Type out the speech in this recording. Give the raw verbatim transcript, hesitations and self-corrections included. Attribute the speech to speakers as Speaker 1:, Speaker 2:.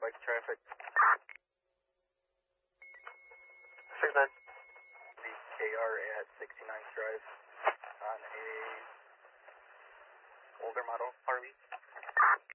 Speaker 1: bike traffic.
Speaker 2: six nine.
Speaker 1: The K R at sixty-ninth Drive on a older model R V.